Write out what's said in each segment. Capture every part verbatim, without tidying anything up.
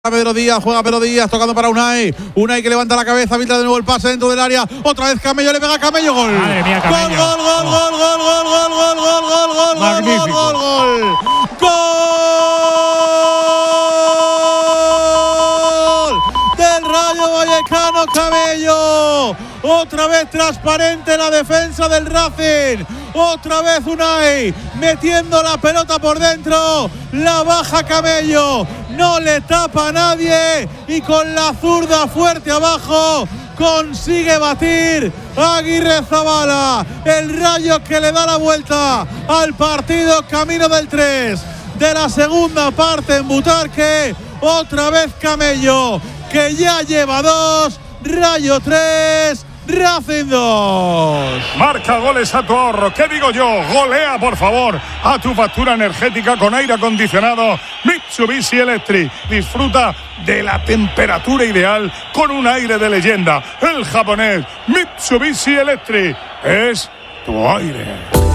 Pedro Díaz, juega Pedro Díaz, tocando para Unai. Unai que levanta la cabeza, filtra de nuevo el pase dentro del área. Otra vez Camello, le pega a Camello, gol. Madre mía, Camello. Gol, gol, gol, gol, gol, gol, gol, gol, gol, gol, gol, Magnífico. gol, gol, gol. Gol del Rayo Vallecano, Camello. Otra vez transparente la defensa del Racing. Otra vez Unai metiendo la pelota por dentro. La baja Camello. No le tapa a nadie y con la zurda fuerte abajo consigue batir a Aguirrezabala. El Rayo que le da la vuelta al partido, camino del tres de la segunda parte en Butarque. Otra vez Camello que ya lleva dos. Rayo tres, Racing dos. Marca goles a tu ahorro. ¿Qué digo yo? Golea, por favor, a tu factura energética con aire acondicionado Mitsubishi Electric. Disfruta de la temperatura ideal con un aire de leyenda. El japonés Mitsubishi Electric es tu aire.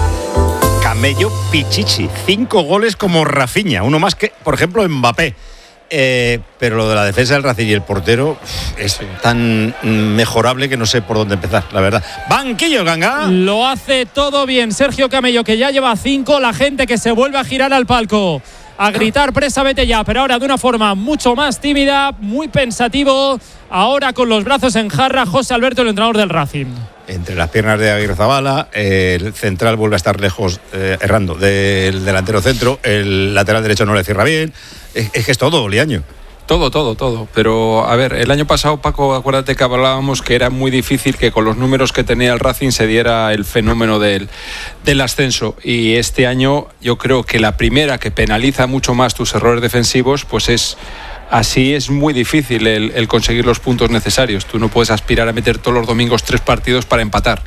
Camello Pichichi, cinco goles como Rafinha, uno más que, por ejemplo, Mbappé. Eh, pero lo de la defensa del Racing y el portero es tan mejorable que no sé por dónde empezar, la verdad. Banquillo, Ganga. Lo hace todo bien Sergio Camello, que ya lleva cinco. La gente que se vuelve a girar al palco, a gritar presa, vete ya, pero ahora de una forma mucho más tímida, muy pensativo. Ahora con los brazos en jarra, José Alberto, el entrenador del Racing. Entre las piernas de Aguirrezabala, eh, el central vuelve a estar lejos, eh, errando del delantero centro, el lateral derecho no le cierra bien. Es, es que es todo, Liaño. Todo, todo, todo. Pero, a ver, el año pasado, Paco, acuérdate que hablábamos que era muy difícil que con los números que tenía el Racing se diera el fenómeno del, del ascenso. Y este año yo creo que la primera que penaliza mucho más tus errores defensivos, pues es... Así es muy difícil el, el conseguir los puntos necesarios. Tú no puedes aspirar a meter todos los domingos tres partidos para empatar.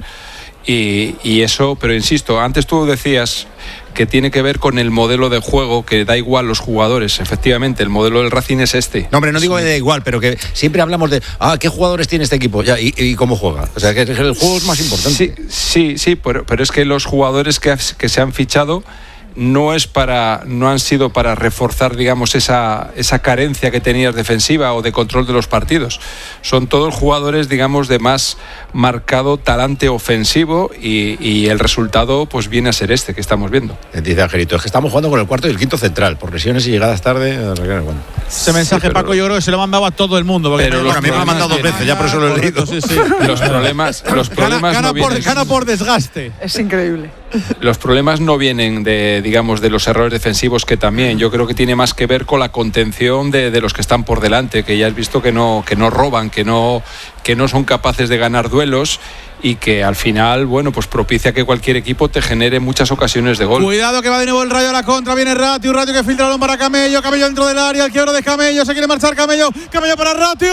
Y, y eso, pero insisto, antes tú decías que tiene que ver con el modelo de juego, que da igual los jugadores. Efectivamente, el modelo del Racing es este. No, hombre, no digo que da igual, pero que siempre hablamos de, ah, ¿qué jugadores tiene este equipo? Ya, y, y cómo juega. O sea, que el juego es más importante. Sí, sí, sí, pero, pero es que los jugadores que, que se han fichado no es para no han sido para reforzar, digamos, esa esa carencia que tenías defensiva o de control de los partidos. Son todos jugadores, digamos, de más marcado talante ofensivo y, y el resultado pues viene a ser este que estamos viendo. Dice Angelito, es que estamos jugando con el cuarto y el quinto central por lesiones y llegadas tarde. Bueno. Ese mensaje, sí, pero, Paco, yo creo que se lo mandaba a todo el mundo. Pero los, a mí me lo ha mandado dos veces, ya por eso lo he leído. Sí, sí. Los problemas, los problemas gana, gana no vienen. Por, gana por desgaste. Es increíble. Los problemas no vienen de, digamos, de los errores defensivos, que también yo creo que tiene más que ver con la contención de, de los que están por delante, que ya has visto que no, que no roban, que no, que no son capaces de ganar duelos y que al final, bueno, pues propicia que cualquier equipo te genere muchas ocasiones de gol. Cuidado que va de nuevo el Rayo a la contra, viene Ratio, Ratio que filtra el balón para Camello, Camello dentro del área, el quiebro de Camello, se quiere marchar Camello, Camello para Ratio,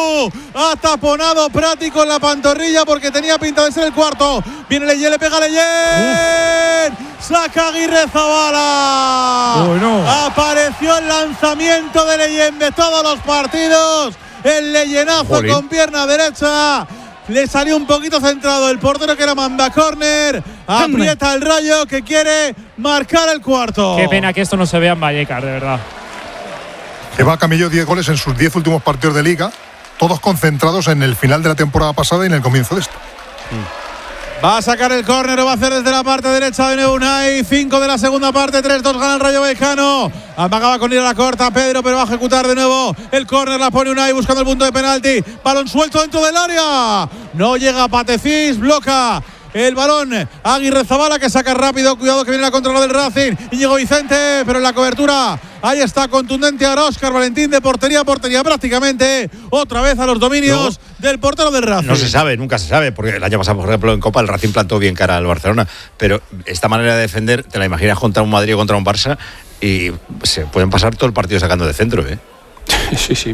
ha taponado Prati con la pantorrilla porque tenía pinta de ser el cuarto, viene Leyen, le pega Leyen, saca Aguirrezabala, bueno. Apareció el lanzamiento de Leyen de todos los partidos, el Leyenazo Jolín. Con pierna derecha. Le salió un poquito centrado el portero que era manda córner. Aprieta el Rayo que quiere marcar el cuarto. Qué pena que esto no se vea en Vallecas, de verdad. Lleva Camello diez goles en sus diez últimos partidos de Liga, todos concentrados en el final de la temporada pasada y en el comienzo de esta. Mm. Va a sacar el córner, lo va a hacer desde la parte derecha de nuevo Unai. cinco de la segunda parte, tres dos gana el Rayo Vallecano. Amagaba con ir a la corta Pedro, pero va a ejecutar de nuevo el córner, la pone Unai buscando el punto de penalti. Balón suelto dentro del área. No llega Patefis, bloca el balón Aguirrezabala que saca rápido, cuidado que viene la contra del Racing, Íñigo Vicente, pero en la cobertura ahí está contundente ahora Óscar Valentín de portería a portería prácticamente, otra vez a los dominios no, del portero del Racing. No se sabe, nunca se sabe, porque el año pasado, por ejemplo, en Copa el Racing plantó bien cara al Barcelona, pero esta manera de defender, te la imaginas contra un Madrid o contra un Barça y se pueden pasar todo el partido sacando de centro, ¿eh? Sí, sí,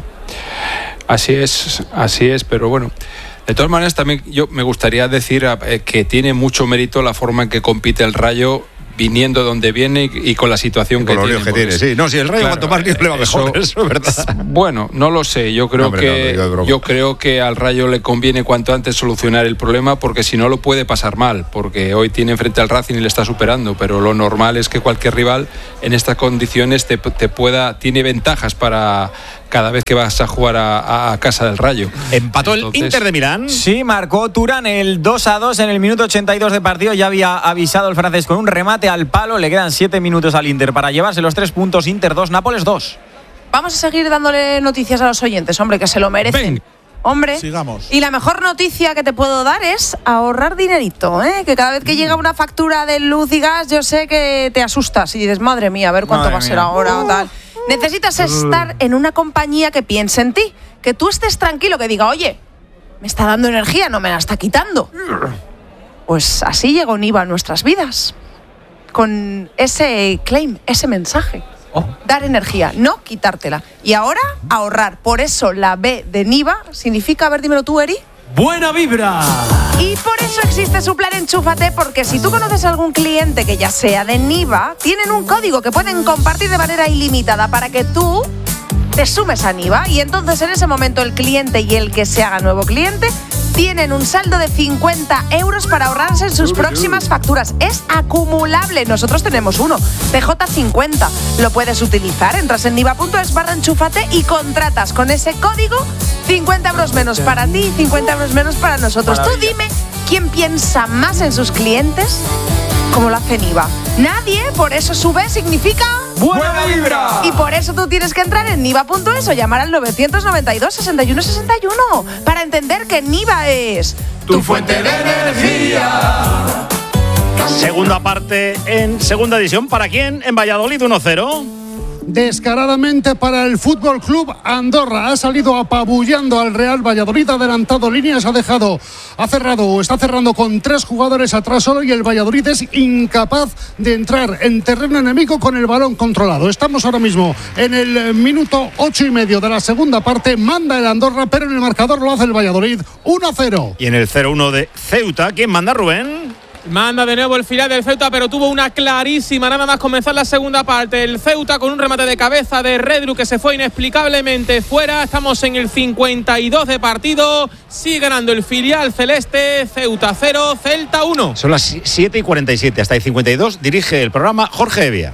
así es, así es, pero bueno. De todas maneras, también yo me gustaría decir eh, que tiene mucho mérito la forma en que compite el Rayo, viniendo donde viene y, y con la situación que tiene, que tiene. Sí, no, si el Rayo claro, cuanto más líos le va mejor, eso, eso es verdad. Bueno, no lo sé. Yo creo no, hombre, que no, yo creo que al Rayo le conviene cuanto antes solucionar el problema, porque si no lo puede pasar mal, porque hoy tiene enfrente al Racing y le está superando, pero lo normal es que cualquier rival en estas condiciones te, te pueda tiene ventajas para cada vez que vas a jugar a, a casa del Rayo. Empató Entonces, el Inter de Milán. Sí, marcó Turán el dos a dos en el minuto ochenta y dos de partido. Ya había avisado el francés con un remate al palo. Le quedan siete minutos al Inter para llevarse los tres puntos. Inter dos, Nápoles dos. Vamos a seguir dándole noticias a los oyentes, hombre, que se lo merecen. Ven. Hombre, Sigamos. Y la mejor noticia que te puedo dar es ahorrar dinerito, ¿eh? Que cada vez que llega una factura de luz y gas, yo sé que te asustas y dices, madre mía, a ver cuánto Madre va a ser mía. ahora o tal. Necesitas estar en una compañía que piense en ti, que tú estés tranquilo, que diga, oye, me está dando energía, no me la está quitando. Pues así llegó Niva a nuestras vidas, con ese claim, ese mensaje. Oh. Dar energía, no quitártela. Y ahora, ahorrar. Por eso la B de Niva significa, a ver, dímelo tú, Eri. ¡Buena vibra! Y por eso existe su plan Enchúfate, porque si tú conoces a algún cliente que ya sea de Niva, tienen un código que pueden compartir de manera ilimitada para que tú te sumes a Niva. Y entonces en ese momento el cliente y el que se haga nuevo cliente tienen un saldo de cincuenta euros para ahorrarse en sus próximas facturas. Es acumulable. Nosotros tenemos uno, P J cincuenta. Lo puedes utilizar. Entras en niva punto es barra enchúfate y contratas con ese código cincuenta euros menos para ti y cincuenta euros menos para nosotros. Maravilla. Tú dime quién piensa más en sus clientes como lo hace Niva. Nadie. Por eso su B significa ¡Buena vibra! y por eso tú tienes que entrar en niva punto es o llamar al novecientos noventa y dos, sesenta y uno sesenta y uno para entender que Niva es Tu fuente de energía. Segunda parte en segunda división. ¿Para quién? En Valladolid uno cero. Descaradamente para el Fútbol Club Andorra. Ha salido apabullando al Real Valladolid, ha adelantado líneas, ha dejado, ha cerrado o está cerrando con tres jugadores atrás solo y el Valladolid es incapaz de entrar en terreno enemigo con el balón controlado. Estamos ahora mismo en el minuto ocho y medio de la segunda parte. Manda el Andorra, pero en el marcador lo hace el Valladolid uno a cero. Y en el cero uno de Ceuta, ¿quién manda, Rubén? Manda de nuevo el filial del Ceuta, pero tuvo una clarísima nada más comenzar la segunda parte. El Ceuta con un remate de cabeza de Redru que se fue inexplicablemente fuera. Estamos en el cincuenta y dos de partido. Sigue ganando el filial celeste. Ceuta cero, Celta uno. Son las siete y cuarenta y siete, hasta el cincuenta y dos. Dirige el programa Jorge Evia.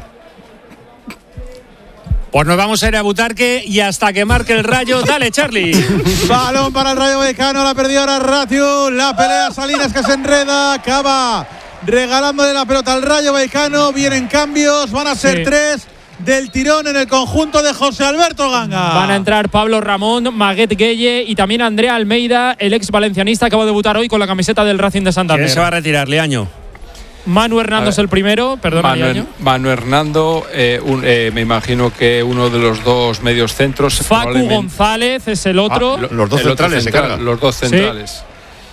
Pues nos vamos a ir a Butarque y hasta que marque el Rayo, dale, Charlie. Balón para el Rayo Vallecano, la perdió ahora Ratiu, la pelea Salinas que se enreda, acaba regalándole la pelota al Rayo Vallecano, vienen cambios, van a ser Sí. tres del tirón en el conjunto de José Alberto Ganga. Van a entrar Pablo Ramón, Maguet Gueye y también Andrea Almeida, el ex valencianista, acaba de debutar hoy con la camiseta del Racing de Santander. ¿Quién se va a retirar, Leaño? Manu Hernando es el primero, perdona, Manu, Leaño. Manu Hernando, eh, un, eh, me imagino que uno de los dos medios centros. Facu probablemente- González es el otro. Ah, lo- Los dos el otro centrales se central, cargan. Los dos centrales.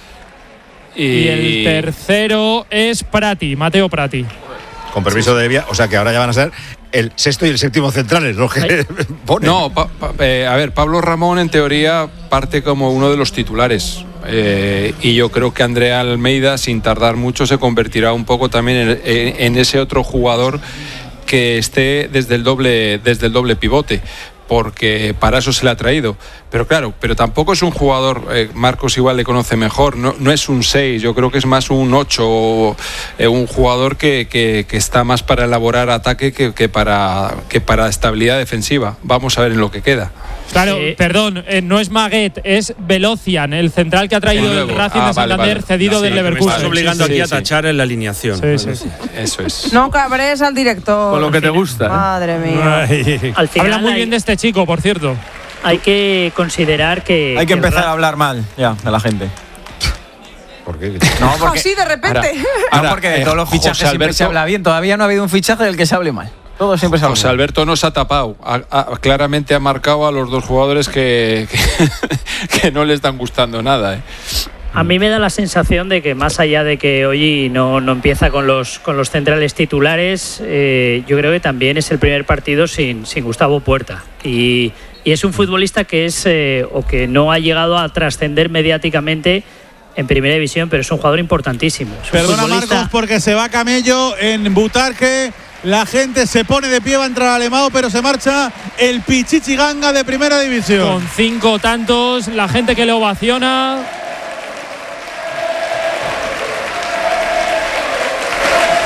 Y, y el tercero es Prati, Mateo Prati. Con permiso de Evia, o sea que ahora ya van a ser el sexto y el séptimo centrales, los que ponen. No, pa- pa- eh, a ver, Pablo Ramón en teoría parte como uno de los titulares. Eh, y yo creo que Andrea Almeida, sin tardar mucho, se convertirá un poco también en, en- en ese otro jugador que esté desde el doble, desde el doble pivote, porque para eso se le ha traído. Pero claro, pero tampoco es un jugador, eh, Marcos igual le conoce mejor, no, no es un seis, yo creo que es más un ocho, o, eh, un jugador que, que- que está más para elaborar ataque que, que para, que para estabilidad defensiva. Vamos a ver en lo que queda. Claro, Eh, perdón, eh, no es Maguet, es Velocian, el central que ha traído El el, nuevo. Racing Ah, de Santander, vale, vale. cedido Sí, del que me Leverkusen. Estás obligando sí, aquí sí, a sí. tachar en la alineación. Sí, sí, sí. Eso es. No cabres al director. Con lo que te gusta. ¿eh? Madre mía. Ay. Al final Habla muy hay, bien de este chico, por cierto. hay que considerar que. Hay que el empezar Ra- a hablar mal ya de la gente. ¿Por qué? No, porque, Así de repente. Ahora, no, ahora, porque de eh, todos los fichajes José siempre se Alberto- habla bien. Todavía no ha habido un fichaje del que se hable mal. Todo siempre se habla José mal. Alberto no se ha tapado. Ha- ha- claramente ha marcado a los dos jugadores que, que, que no le están gustando nada. ¿eh? A mí me da la sensación de que más allá de que hoy no, no empieza con los, con los centrales titulares, eh, yo creo que también es el primer partido sin, sin Gustavo Puerta. Y, y es un futbolista que es eh, o que no ha llegado a trascender mediáticamente en primera división, pero es un jugador importantísimo. Es un Perdona futbolista- Marcos porque se va Camello en Butarque. La gente se pone de pie, va a entrar Alemão, pero se marcha el Pichichi Ganga de primera división. Con cinco tantos, la gente que le ovaciona.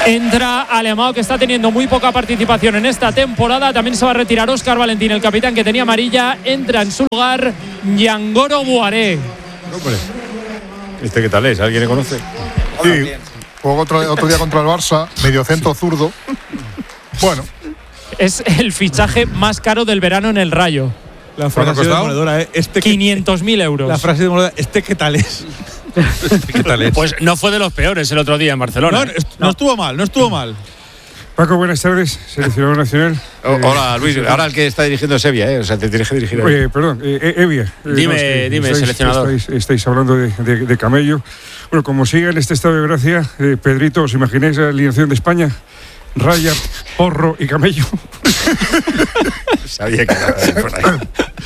Entra Alemão, que está teniendo muy poca participación en esta temporada. También se va a retirar Óscar Valentín, el capitán que tenía amarilla. Entra en su lugar Ñangoro Buaré. Hombre, ¿este qué tal es? ¿Alguien le conoce? Sí, jugó otro, otro día contra el Barça, mediocentro zurdo. Bueno. Es el fichaje más caro del verano en el Rayo. La frase demoledora, ¿eh? Este quinientos mil euros. La frase demoledora, ¿este qué tal es? ¿Qué tal es? Pues no fue de los peores el otro día en Barcelona. No, no, no estuvo mal, no estuvo mal. Paco, buenas tardes, seleccionador nacional. Oh, hola, Luis. Ahora el que está dirigiendo es Evia, ¿eh? O sea, te dirige dirigir a Oye, perdón, eh, Evia. Eh, dime, no, es que dime, estáis, seleccionador. Estáis, estáis hablando de, de, de Camello. Bueno, como siga en este estado de gracia, eh, Pedrito, ¿os imagináis la alineación de España? Raya, Porro y Camello. Sabía que era por ahí.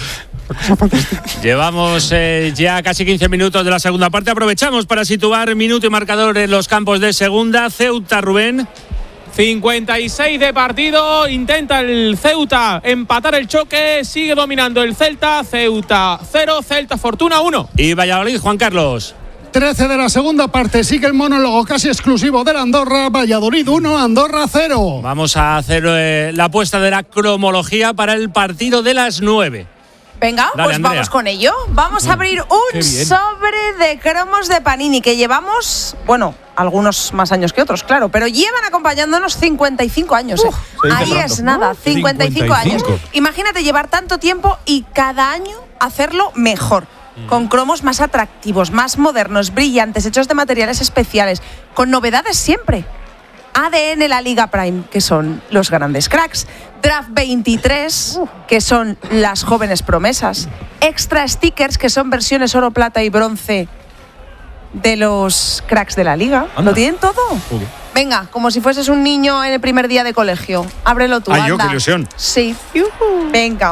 Llevamos eh, ya casi quince minutos de la segunda parte. Aprovechamos para situar minuto y marcador en los campos de segunda. Ceuta, Rubén. cincuenta y seis de partido. Intenta el Ceuta empatar el choque. Sigue dominando el Celta. Ceuta cero, Celta Fortuna uno. Y Valladolid, Juan Carlos. trece de la segunda parte, sigue el monólogo casi exclusivo del Andorra. Valladolid uno, Andorra cero. Vamos a hacer eh, la apuesta de la cromología para el partido de las nueve. Venga, Dale, pues Andrea. vamos con ello. Vamos a abrir un sobre de cromos de Panini que llevamos, bueno, algunos más años que otros, claro, pero llevan acompañándonos cincuenta y cinco años. ¿eh? Ahí es nada, cincuenta y cinco años. Imagínate llevar tanto tiempo y cada año hacerlo mejor. Con cromos más atractivos, más modernos, brillantes, hechos de materiales especiales, con novedades siempre. A D N la Liga Prime, que son los grandes cracks. Draft veintitrés, que son las jóvenes promesas. Extra stickers, que son versiones oro, plata y bronce de los cracks de la liga. Anda. ¿Lo tienen todo? Joder. Venga, como si fueses un niño en el primer día de colegio. Ábrelo tú, Ay, yo, anda. qué ilusión. Sí. Venga.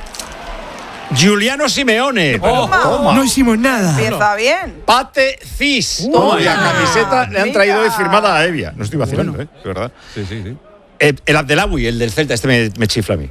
Giuliano Simeone. Toma. Toma. No hicimos nada. Empieza bien. Pate Cis. Toma. Y la camiseta le han traído hoy Mira. firmada a Evia. No estoy vacilando, Bueno. ¿eh? De verdad. Sí, sí, sí. Eh, el Abdelawi, el del Celta, este me, me chifla a mí.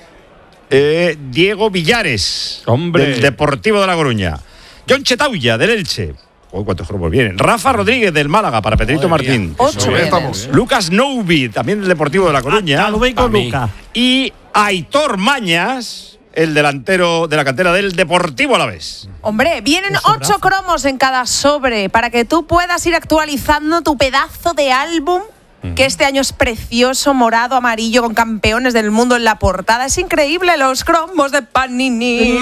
Eh, Diego Villares, Hombre. del Deportivo de La Coruña. John Chetauya, del Elche. Oh, cuántos cromos vienen. Rafa Rodríguez, del Málaga, para Pedrito Martín. Ocho Bien, vienen. estamos. Lucas Noubi, también del Deportivo de La Coruña. Pa' mí. Y Aitor Mañas, el delantero de la cantera del Deportivo Alavés. Hombre, vienen ocho cromos en cada sobre para que tú puedas ir actualizando tu pedazo de álbum, que este año es precioso, morado, amarillo, con campeones del mundo en la portada. Es increíble los cromos de Panini.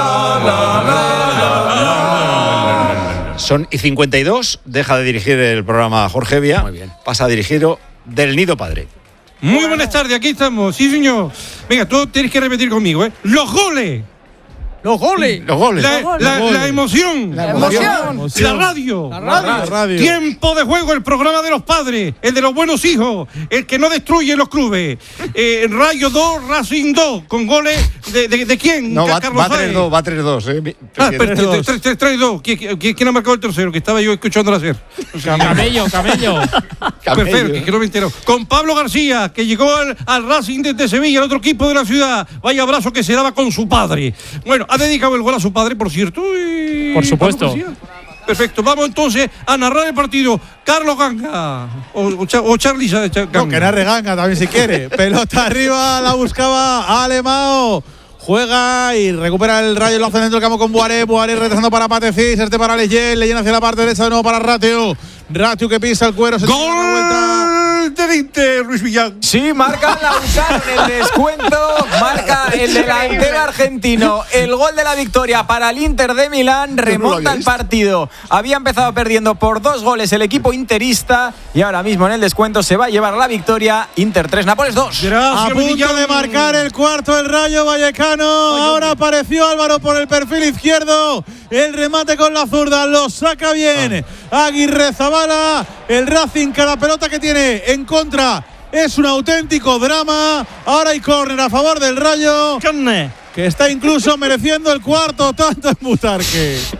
Son y cincuenta y dos, deja de dirigir el programa Jorge Evia. Muy bien. Pasa a dirigirlo del Nido Padre. Muy buenas tardes, aquí estamos. Sí, señor. Venga, tú tienes que repetir conmigo, ¿eh? ¡Los goles! ¡Los goles! Los goles. La, goles. la- Los goles. la emoción. La emoción. La radio. La radio. La radio. Tiempo de juego, el programa de los padres, el de los buenos hijos, el que no destruye los clubes. Eh, Rayo dos, Racing dos, con goles de, de, de quién? No, va, Carlos va tres Saez. dos, va tres dos. Eh. Ah, Presidente. pero tres, tres, tres, dos. ¿Quién, quién, quién ha marcado el tercero? Que estaba yo escuchando la SER. Camello, Camello. Camello. Perfecto, que no me entero. Con Pablo García, que llegó al, al Racing desde Sevilla, el otro equipo de la ciudad. Vaya abrazo que se daba con su padre. Bueno, ha dedicado el gol a su padre, por cierto. y- Por supuesto. Pablo García. Perfecto, vamos entonces a narrar el partido. Carlos Ganga o, o, Cha- o Charlie Sa- Cha- No, Ganga. que narre Ganga también si quiere. Pelota arriba, la buscaba Alemão. Juega y recupera el Rayo, lo hace dentro del campo con Buaré. Buaré retrasando para Patefis, este para Leyen, Leyen hacia la parte derecha de nuevo para Ratiu. Ratiu que pisa el cuero, se tira una vuelta. Gol del Inter, Luis Villán. Sí, marca Lautaro en el descuento, marca el delantero argentino. El gol de la victoria para el Inter de Milán, remonta el partido. Había empezado perdiendo por dos goles el equipo interista y ahora mismo en el descuento se va a llevar la victoria. Inter tres, Nápoles dos. A Gracias, punto Villán. de marcar el cuarto el Rayo Vallecano. Ahora apareció Álvaro por el perfil izquierdo. El remate con la zurda lo saca bien Aguirre Zabala. El Racing, cada pelota que tiene en contra es un auténtico drama. Ahora hay córner a favor del Rayo, que está incluso mereciendo el cuarto tanto en Butarque.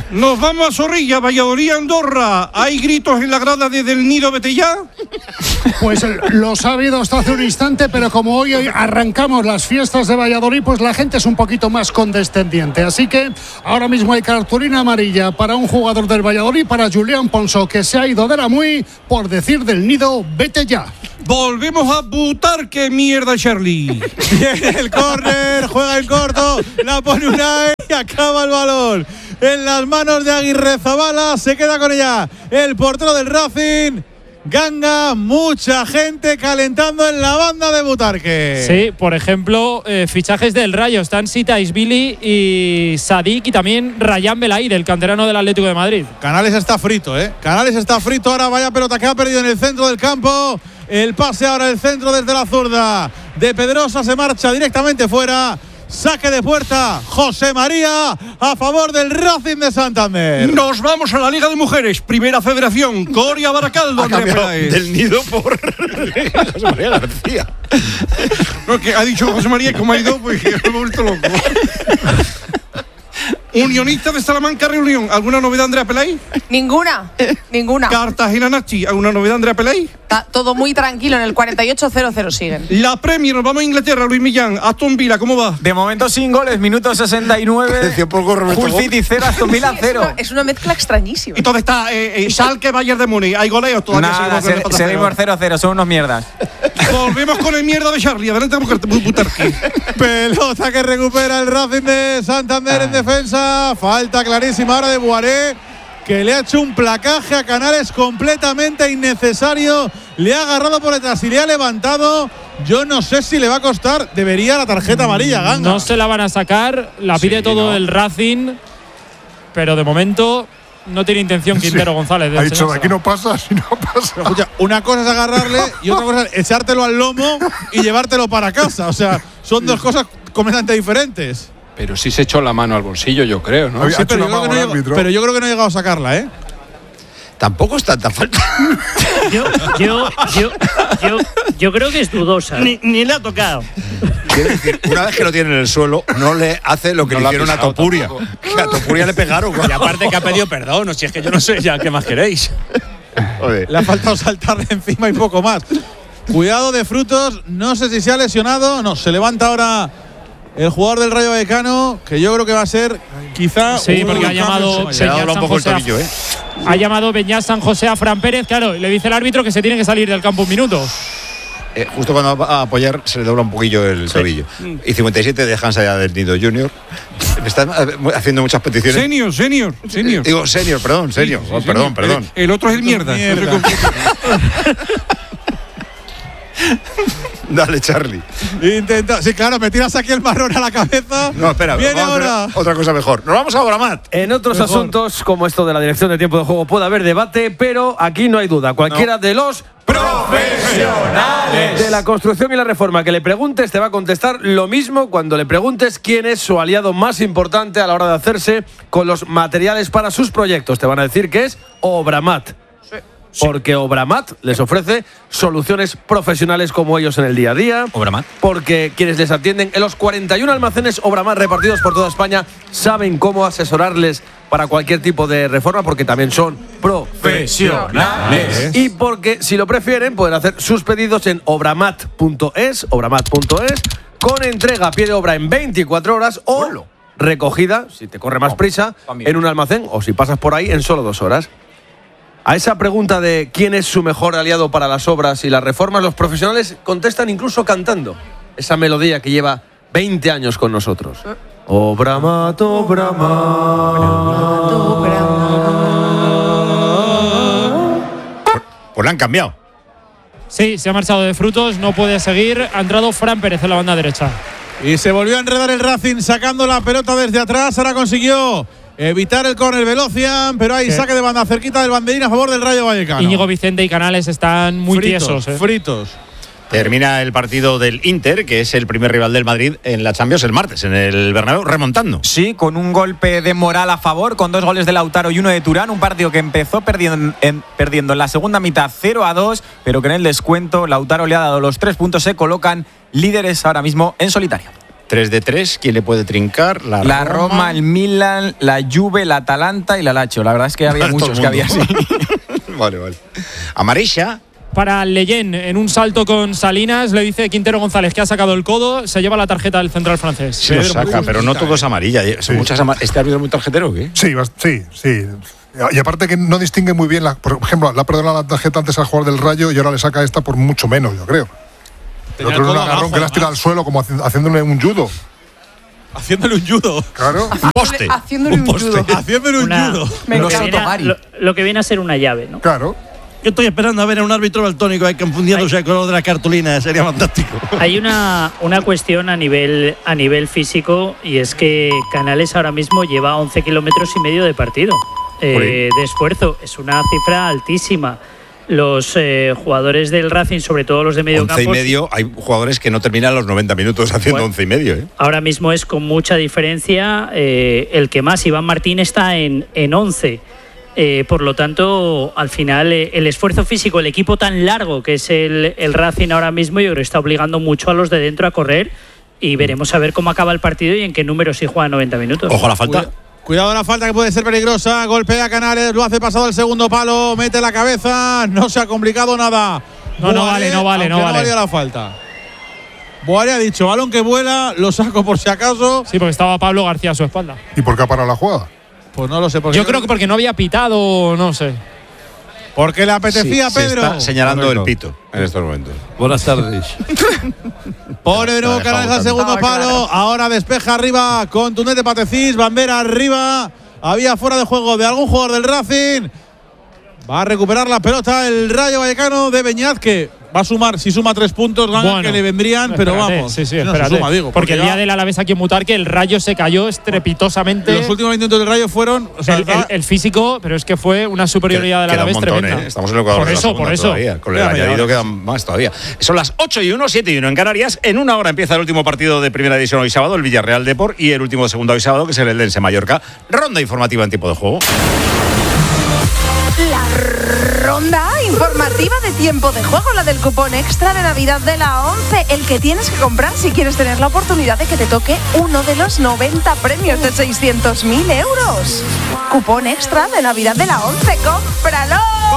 Nos vamos a Zorrilla, Valladolid, Andorra. ¿Hay gritos en la grada desde el Nido Betellá? Pues los ha habido hasta hace un instante, pero como hoy arrancamos las fiestas de Valladolid, pues la gente es un poquito más condescendiente. Así que ahora mismo hay cartulina amarilla para un jugador del Valladolid, para Julián Ponso, que se ha ido de la muy por decir del Nido Betellá. Volvemos a Butarque, mierda, Charlie. Viene el córner, juega en corto, la pone Unai y acaba el balón en las manos de Aguirrezabala. Se queda con ella el portero del Racing. Ganga, mucha gente calentando en la banda de Butarque. Sí, por ejemplo, eh, fichajes del Rayo. Están Sita Isbili y Sadik, y también Rayán Belaí, del canterano del Atlético de Madrid. Canales está frito, ¿eh? Canales está frito. Ahora vaya pelota que ha perdido en el centro del campo. El pase ahora del centro desde la zurda de Pedrosa, se marcha directamente fuera. Saque de puerta, José María, a favor del Racing de Santander. Nos vamos a la Liga de Mujeres, Primera Federación, Coria Baracaldo, Andrea Peláez. Del Nido por José María García. No, que ha dicho José María como ha ido, pues me he vuelto loco. Unionista de Salamanca, Reunión. ¿Alguna novedad, Andrea Pelay? Ninguna, ninguna. Cartagena Nachi. ¿Alguna novedad, Andrea Pelay? Está todo muy tranquilo, en el cuarenta y ocho cero cero siguen. La Premier, nos vamos a Inglaterra, Luis Millán. Aston Villa, ¿cómo va? De momento sin goles, minuto sesenta y nueve. Hull City cero, Aston Villa cero. Es una, es una mezcla extrañísima. Y todo está eh, eh, Schalke, Bayern de Múnich. ¿Hay goleos todavía? Nada, se, seguimos cero cero, son unos mierdas. Volvemos con el mierda de Charlie. Adelante, Butarque. Pelota que recupera el Racing de Santander ah. en defensa. Falta clarísima ahora de Boiré, que le ha hecho un placaje a Canales completamente innecesario. Le ha agarrado por detrás y le ha levantado. Yo no sé si le va a costar. Debería la tarjeta amarilla, Ganga. No se la van a sacar. La pide sí, todo no. el Racing. Pero de momento no tiene intención Quintero sí. González. Ha dicho, de aquí no pasa, si no pasa. Pero, escucha, una cosa es agarrarle y otra cosa es echártelo al lomo y llevártelo para casa. O sea, son dos cosas completamente diferentes. Pero sí se echó la mano al bolsillo, yo creo, ¿no? Sí, pero, yo creo que no llegó, pero yo creo que no ha llegado a sacarla, ¿eh? Tampoco es tanta falta. Yo, yo, yo, yo, yo creo que es dudosa. Ni, ni le ha tocado. Quiero decir, una vez que lo tiene en el suelo, no le hace lo que no le hicieron a Topuria. Que a Topuria le pegaron. Y aparte que ha pedido perdón, o si es que yo no sé ya qué más queréis. Joder. Le ha faltado saltarle encima y poco más. Cuidado de Frutos, no sé si se ha lesionado. No, se levanta ahora el jugador del Rayo Vallecano, que yo creo que va a ser quizá. Sí, porque ha llamado se ha un poco el tobillo, ¿eh? Ha llamado Beñat San José a Fran Pérez, claro, y le dice el árbitro que se tiene que salir del campo un minuto. Eh, justo cuando va a apoyar se le dobla un poquillo el sí. tobillo. Y cincuenta y siete dejan allá del Nido Junior. Me están haciendo muchas peticiones. Senior, senior, senior. Digo, senior, perdón, senior. Sí, sí, oh, perdón, senior. perdón. El, el otro es el mierda. mierda. Dale, Charlie. Intenta. Sí, claro, me tiras aquí el marrón a la cabeza. No, espera, viene ahora. Otra cosa mejor. Nos vamos a Obramat. En otros mejor. asuntos, como esto de la dirección de tiempo de juego, puede haber debate, pero aquí no hay duda. Cualquiera no. de los profesionales de la construcción y la reforma que le preguntes te va a contestar lo mismo cuando le preguntes quién es su aliado más importante a la hora de hacerse con los materiales para sus proyectos. Te van a decir que es Obramat. Sí. Porque Obramat les ofrece soluciones profesionales como ellos en el día a día. Obramat. Porque quienes les atienden en los cuarenta y uno almacenes Obramat repartidos por toda España saben cómo asesorarles para cualquier tipo de reforma, porque también son profesionales. Y porque, si lo prefieren, pueden hacer sus pedidos en obramat punto es, obramat punto es, con entrega a pie de obra en veinticuatro horas o Olo. recogida, si te corre más prisa, en un almacén o si pasas por ahí en solo dos horas. A esa pregunta de quién es su mejor aliado para las obras y las reformas, los profesionales contestan incluso cantando esa melodía que lleva veinte años con nosotros. Obramat, Obramat, Pues la han cambiado. Sí, se ha marchado de Frutos, no puede seguir. Ha entrado Fran Pérez en la banda derecha. Y se volvió a enredar el Racing sacando la pelota desde atrás. Ahora consiguió evitar el córner Velocian, pero hay ¿Qué? saque de banda cerquita del banderín a favor del Rayo Vallecano. Íñigo Vicente y Canales están muy fritos, tiesos. ¿eh? Fritos. Termina el partido del Inter, que es el primer rival del Madrid en la Champions el martes, en el Bernabéu, remontando. Sí, con un golpe de moral a favor, con dos goles de Lautaro y uno de Turán. Un partido que empezó perdiendo en, perdiendo en la segunda mitad cero a dos, pero que en el descuento Lautaro le ha dado los tres puntos. Se colocan líderes ahora mismo en solitario. tres de tres, ¿quién le puede trincar? La, la Roma. Roma, el Milan, la Juve, la Atalanta y la Lazio. La verdad es que había muchos que había así. Vale, vale. Amarilla. Para Leyen, en un salto con Salinas, le dice Quintero González que ha sacado el codo, se lleva la tarjeta del central francés. Sí, lo saca, pero no todo es amarilla. ¿Son Sí. muchas amar- ¿Este árbitro es muy tarjetero o qué? Sí, bas- sí, sí. Y aparte que no distingue muy bien, la, por ejemplo, le ha perdonado la tarjeta antes al jugador del Rayo y ahora le saca esta por mucho menos, yo creo. El Tenía otro el es un codo agarrón abajo, que le has tirado al suelo como haci- haciéndole un judo. Haciéndole un judo. Claro. Un poste. Haciéndole un, judo. Haciéndole un Una- judo. lo, que viene a, Sotomari. lo- lo que viene a ser una llave, ¿no? Claro. Yo estoy esperando a ver a un árbitro daltónico ahí confundiéndose el color de la cartulina, sería fantástico. Hay una, una cuestión a nivel, a nivel físico y es que Canales ahora mismo lleva once kilómetros y medio de partido eh, de esfuerzo. Es una cifra altísima. Los eh, jugadores del Racing, sobre todo los de medio once campo, y medio, hay jugadores que no terminan los noventa minutos haciendo Bueno. once y medio, ¿eh? ahora mismo es con mucha diferencia eh, el que más. Iván Martín está en, en once. Eh, por lo tanto, al final, eh, el esfuerzo físico, el equipo tan largo que es el, el Racing ahora mismo, yo creo que está obligando mucho a los de dentro a correr y veremos a ver cómo acaba el partido y en qué número si juega noventa minutos. Ojo a la falta. Cuida- Cuidado la falta que puede ser peligrosa. Golpea a Canales, lo hace pasado el segundo palo, mete la cabeza, no se ha complicado nada. No, no vale, no vale, aunque no vale. valía la falta. Boare ha dicho, balón que vuela, lo saco por si acaso. Sí, porque estaba Pablo García a su espalda. ¿Y por qué ha parado la jugada? Pues no lo sé. Porque Yo creo que porque no había pitado, no sé. Porque le apetecía a Sí, se Pedro. está señalando Correcto. el pito en estos momentos. Buenas tardes. Pone de nuevo Está dejado Canales al segundo Estaba palo. claro. Ahora despeja arriba. Contundente Patecís. Bandera arriba. Había fuera de juego de algún jugador del Racing. Va a recuperar la pelota el Rayo Vallecano de Beñat, que va a sumar, si suma tres puntos, ganas Bueno, que le vendrían, pero espérate, vamos. Sí, sí, si no se espérate. suma, digo, porque el ya día del Alavés aquí en Mutar, que el Rayo se cayó estrepitosamente. los últimos veinte minutos del Rayo fueron. O sea, el, el- el físico, pero es que fue una superioridad del Queda un Alavés montón, tremenda. ¿eh? Estamos en el Ecuador Por de la eso, segunda por eso. todavía. Con el Queda media añadido hora. quedan más todavía. Son las ocho y uno, siete y uno en Canarias. En una hora empieza el último partido de primera división hoy sábado, el Villarreal Depor, y el último de segunda hoy sábado, que es el Eldense Mallorca. Ronda informativa en tiempo de juego. La ronda informativa de tiempo de juego, la del cupón extra de Navidad de la once, el que tienes que comprar si quieres tener la oportunidad de que te toque uno de los noventa premios de seiscientos mil euros. Cupón extra de Navidad de la once, ¡cómpralo!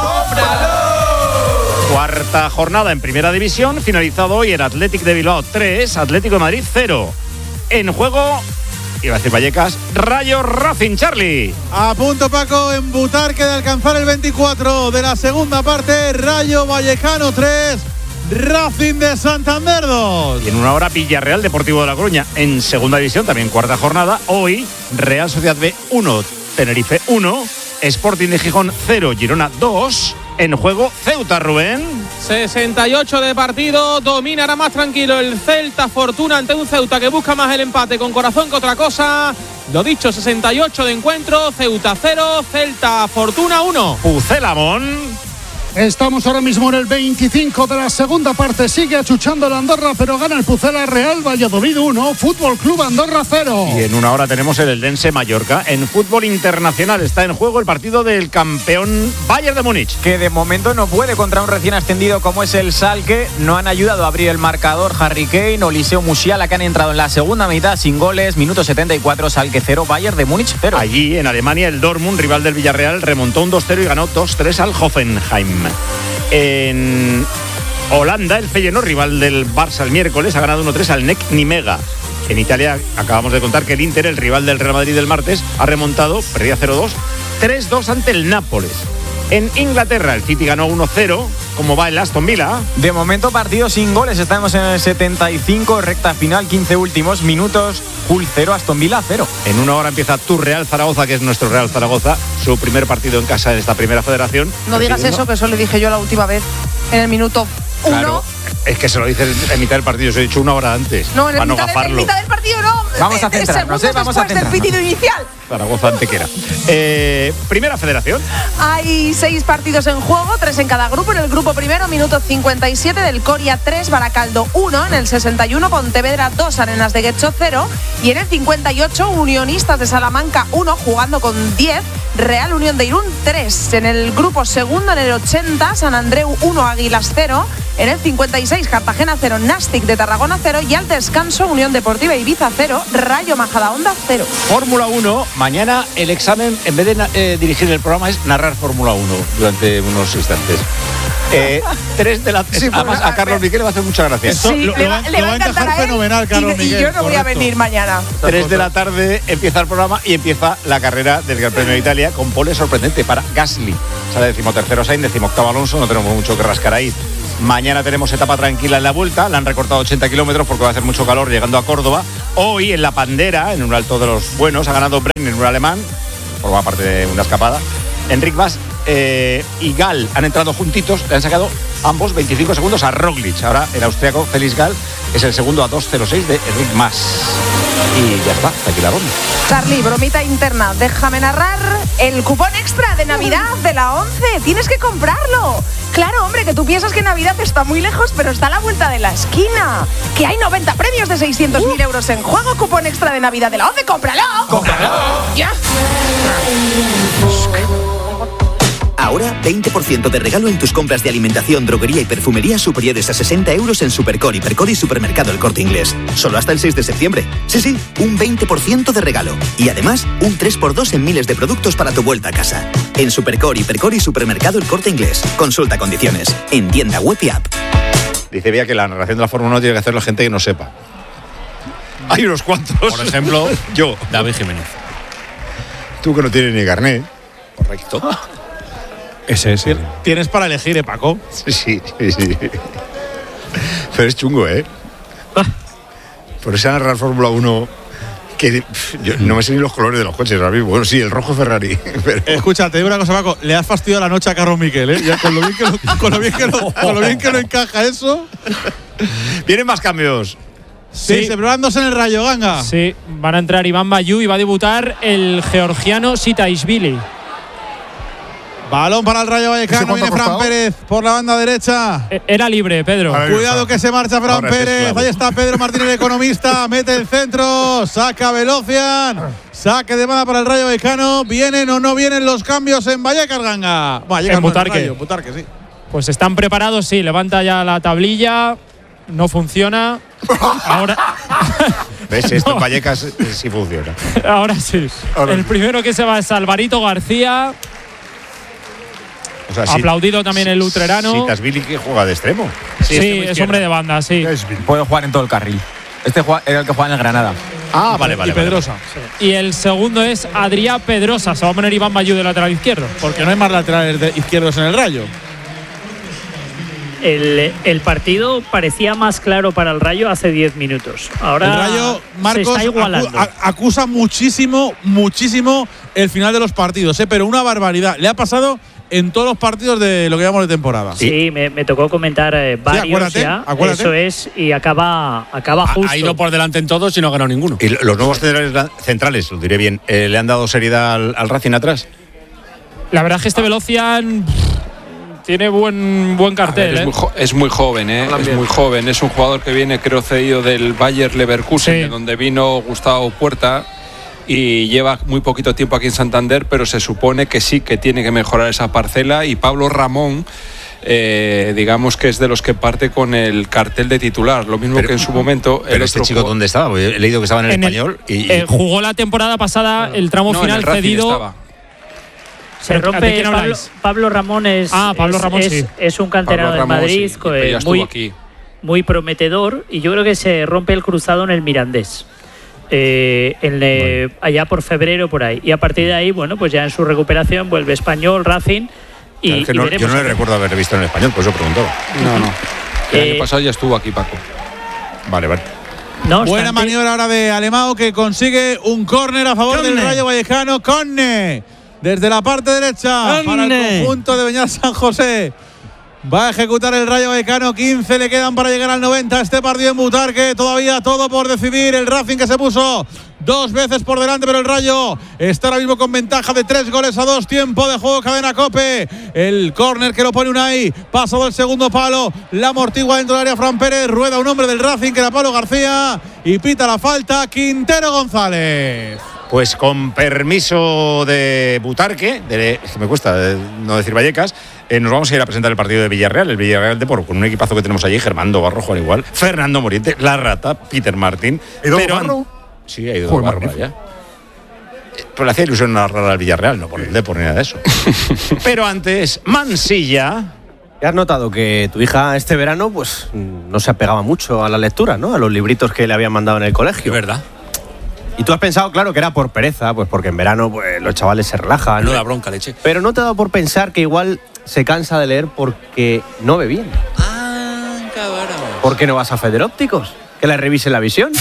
Cuarta jornada en primera división, finalizado hoy en Athletic de Bilbao tres, Atlético de Madrid cero. En juego, iba a decir Vallecas, Rayo Racing, Charlie. A punto Paco en Butarque de alcanzar el veinticuatro de la segunda parte. Rayo Vallecano tres, Racing de Santander dos. Y en una hora Villarreal Deportivo de La Coruña en segunda división, también cuarta jornada. Hoy Real Sociedad B uno, Tenerife uno, Sporting de Gijón cero, Girona dos. En juego Ceuta, Rubén. sesenta y ocho de partido, dominará más tranquilo el Celta Fortuna ante un Ceuta que busca más el empate con corazón que otra cosa. Lo dicho, sesenta y ocho de encuentro, Ceuta cero, Celta Fortuna uno. Pucelamón. Estamos ahora mismo en el veinticinco de la segunda parte. Sigue achuchando el Andorra, pero gana el Pucela. Real Valladolid uno, Fútbol Club Andorra cero. Y en una hora tenemos el Eldense Mallorca. En fútbol internacional está en juego el partido del campeón Bayern de Múnich. Que de momento no puede contra un recién ascendido como es el Schalke. No han ayudado a abrir el marcador Harry Kane o Eliseo Musiala, que han entrado en la segunda mitad sin goles. Minuto setenta y cuatro, Schalke cero, Bayern de Múnich cero. Allí en Alemania el Dortmund, rival del Villarreal, remontó un dos cero y ganó dos tres al Hoffenheim. En Holanda el Feyenoord, rival del Barça el miércoles, ha ganado uno tres al N E C Nimega. En Italia acabamos de contar que el Inter, el rival del Real Madrid del martes, ha remontado, perdía cero dos, tres dos ante el Nápoles. En Inglaterra el City ganó uno cero. ¿Cómo va el Aston Villa? De momento partido sin goles, estamos en el setenta y cinco, recta final, quince últimos minutos, Hull cero, Aston Villa cero. En una hora empieza tu Real Zaragoza, que es nuestro Real Zaragoza, su primer partido en casa en esta primera federación. No digas Recibiendo- eso, que eso le dije yo la última vez, en el minuto uno. Claro, es que se lo dices en mitad del partido, os he dicho una hora antes. No, en, el para no mitad, de, en gafarlo. mitad del partido no. Vamos a Eh, centrarnos, segundos ¿eh? Vamos a después del centrarnos. pitido inicial. Zaragoza Antequera. Eh, primera federación. Hay seis partidos en juego, tres en cada grupo. En el grupo primero, minuto cincuenta y siete, del Coria tres, Baracaldo uno. En el sesenta y uno, Pontevedra dos, Arenas de Guecho cero. Y en el cincuenta y ocho, Unionistas de Salamanca uno, jugando con diez. Real Unión de Irún tres. En el grupo segundo, en el ochenta, San Andreu uno, Águilas cero. En el cincuenta y seis, Cartagena cero, Nastic de Tarragona cero. Y al descanso, Unión Deportiva Ibiza cero, Rayo Majadahonda cero. Fórmula uno, mañana el examen, en vez de eh, dirigir el programa, es narrar Fórmula uno durante unos instantes. Eh, tres de la sí, además a Carlos Miguel le va a hacer mucha gracia. Sí, lo, le va, le va a encantar a fenomenal, Carlos y, Miguel. Y yo no voy correcto. a venir mañana. Tres de la tarde empieza el programa y empieza la carrera del Gran Premio de Italia con pole sorprendente para Gasly. Sale decimotercero Sainz, decimoctavo Alonso, no tenemos mucho que rascar ahí. Mañana tenemos etapa tranquila en la vuelta, le han recortado ochenta kilómetros porque va a hacer mucho calor llegando a Córdoba. Hoy en la Pandera, en un alto de los buenos, ha ganado Brenner, un alemán, forma parte de una escapada. Enric Mas eh, y Gal han entrado juntitos, le han sacado ambos veinticinco segundos a Roglic. Ahora el austriaco Felix Gal es el segundo a dos cero seis de Enric Mas. Y ya está, hasta aquí la ronda. Charly, bromita interna, déjame narrar el cupón extra de Navidad de la once. Tienes que comprarlo. Claro, hombre, que tú piensas que Navidad está muy lejos, pero está a la vuelta de la esquina. Que hay noventa premios de seiscientos mil euros en juego. Cupón extra de Navidad de la once. ¡Cómpralo! ¡Cómpralo! ¡Ya! Ahora, veinte por ciento de regalo en tus compras de alimentación, droguería y perfumería superiores a sesenta euros en Supercore, Hipercore y Supermercado El Corte Inglés. Solo hasta el seis de septiembre. Sí, sí, un veinte por ciento de regalo. Y además, un tres por dos en miles de productos para tu vuelta a casa. En Supercore, Hipercore y Supermercado El Corte Inglés. Consulta condiciones. En tienda web y app. Dice Bea que la narración de la Fórmula uno tiene que hacer la gente que no sepa. Hay unos cuantos. Por ejemplo, yo. David Jiménez. Tú que no tienes ni carnet. Correcto. Ese es. Tienes para elegir, ¿eh, Paco? Sí, sí, sí. Pero es chungo, ¿eh? Por esa narrar Fórmula uno que pff, yo no me sé ni los colores de los coches ahora mismo. Bueno, sí, el rojo Ferrari. Pero... Escucha, te digo una cosa, Paco. Le has fastidiado la noche a Carlos Miquel, ¿eh? Ya con lo bien que lo, con lo bien que lo, con lo bien que lo encaja eso. Vienen más cambios. Sí, sí, celebrándose en el Rayo, Ganga. Sí, van a entrar Iván Bayú y va a debutar el georgiano Sitaishvili. Balón para el Rayo Vallecano, viene Fran Pérez por la banda derecha. Era libre, Pedro. Cuidado que se marcha Fran Pérez. Ahí está Pedro Martínez, el economista. Mete el centro, saca Velocian. Saque de banda para el Rayo Vallecano. ¿Vienen o no vienen los cambios en Vallecas, Ganga? En Butarque. Butarque, sí. Pues están preparados, sí. Levanta ya la tablilla. No funciona. Ahora. ¿Ves? Esto no. En Vallecas sí funciona. Ahora sí. Ahora el sí. Primero que se va es Alvarito García. O sea, aplaudido si, también si, el utrerano. Sitaishvili que juega de extremo. Sí, sí es hombre de banda, sí. Puede jugar en todo el carril. Este era el que juega en el Granada. Ah, vale, vale. Y Pedrosa. Vale. Sí. Y el segundo es Adrià Pedrosa. Se va a poner Iván Bayú de lateral izquierdo. Porque no hay más laterales de izquierdos en el Rayo. El, el partido parecía más claro para el Rayo hace diez minutos. Ahora el Rayo, Marcos, se está igualando. Acu acusa muchísimo, muchísimo el final de los partidos, ¿eh? Pero una barbaridad. Le ha pasado en todos los partidos de lo que llamamos de temporada. Sí, me, me tocó comentar eh, varios sí, acuérdate, ya. Acuérdate. Eso es, y acaba, acaba justo. Ha ido por delante en todos y no ha ganado ninguno. Y los nuevos centrales, centrales lo diré bien, eh, ¿le han dado seriedad al, al Racing atrás? La verdad es que este Velocian tiene buen buen cartel. Ver, es, ¿eh? muy es muy joven, ¿eh? Es muy joven. Es un jugador que viene, creo, cedido del Bayer Leverkusen, sí. De donde vino Gustavo Puerta. Y lleva muy poquito tiempo aquí en Santander, pero se supone que sí que tiene que mejorar esa parcela. Y Pablo Ramón, eh, digamos que es de los que parte con el cartel de titular, lo mismo pero, que en su momento. Pero el este chico, ¿dónde estaba? He leído que estaba en el en español. El, y, eh, jugó la temporada pasada, el tramo no, final en el cedido. Estaba. Se rompe. Pablo, Pablo Ramón es, ah, Pablo es, Ramón, es, sí. es un canterano de Madrid, sí, eh, muy, aquí. muy prometedor. Y yo creo que se rompe el cruzado en el Mirandés. Eh, en le, bueno. Allá por febrero por ahí y a partir de ahí bueno pues ya en su recuperación vuelve Español, Racing y, claro, es que no, y yo no le recuerdo haber visto en el español, por eso preguntaba. No, no. El eh, año pasado ya estuvo aquí Paco. Vale, vale. No, buena obstante, maniobra ahora de Alemão que consigue un córner a favor Conne. del Rayo Vallecano. Conne desde la parte derecha Conne. para el conjunto de Beñat San José. Va a ejecutar el Rayo Vallecano. quince le quedan para llegar al noventa. Este partido en Butarque. Todavía todo por decidir. El Racing que se puso dos veces por delante, pero el Rayo está ahora mismo con ventaja de tres goles a dos. Tiempo de juego, cadena COPE. El córner que lo pone Unai. Pasado el segundo palo. La amortigua dentro del área Fran Pérez. Rueda un hombre del Racing que era Pablo García. Y pita la falta Quintero González. Pues con permiso de Butarque, de, es que me cuesta no decir Vallecas, eh, nos vamos a ir a presentar el partido de Villarreal, el Villarreal Depor, con un equipazo que tenemos allí, Germando Barro, al igual, Fernando Moriente, La Rata, Peter Martín. ¿Edo Barro? Sí, ha ido Joder, Barro allá. Pero le hacía ilusión narrar al Villarreal, no por el Depor ni nada de eso. Pero antes, Mansilla. ¿Has notado que tu hija este verano pues no se apegaba mucho a la lectura, ¿no? A los libritos que le habían mandado en el colegio. Es verdad. Y tú has pensado, claro, que era por pereza, pues porque en verano pues, los chavales se relajan. No da bronca, leche. Pero no te ha dado por pensar que igual se cansa de leer porque no ve bien. Ah, cabrón. ¿Por qué no vas a Federópticos? Que le revise la visión.